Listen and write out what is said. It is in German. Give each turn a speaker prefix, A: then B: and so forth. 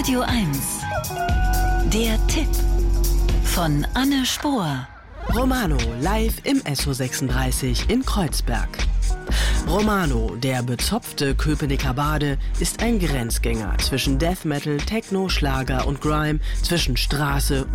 A: Radio 1. Der Tipp von Anne Spohr.
B: Romano live im SO36 in Kreuzberg. Romano, der bezopfte Köpenicker Bade, ist ein Grenzgänger zwischen Death Metal, Techno, Schlager und Grime, zwischen Straße